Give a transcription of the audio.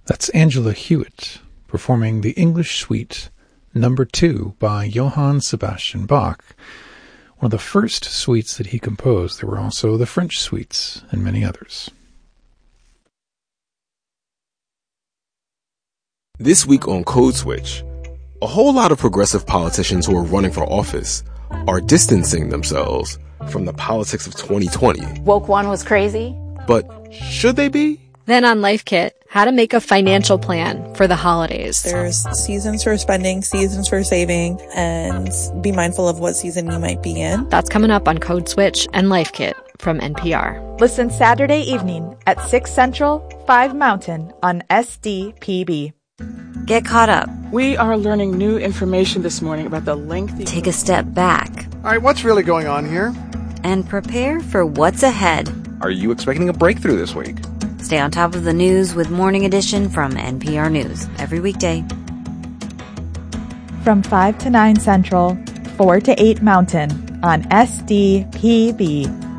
That's Angela Hewitt performing the English Suite Number 2 by Johann Sebastian Bach, one of the first suites that he composed. There were also the French suites and many others. This week on Code Switch, a whole lot of progressive politicians who are running for office are distancing themselves from the politics of 2020. Woke one was crazy. But should they be? Then on Life Kit, how to make a financial plan for the holidays. There's seasons for spending, seasons for saving, and be mindful of what season you might be in. That's coming up on Code Switch and Life Kit from NPR. Listen Saturday evening at 6 Central, 5 Mountain on SDPB. Get caught up. We are learning new information this morning about the lengthy... Take a step back. All right, what's really going on here? And prepare for what's ahead. Are you expecting a breakthrough this week? Stay on top of the news with Morning Edition from NPR News every weekday. From 5 to 9 Central, 4 to 8 Mountain on SDPB.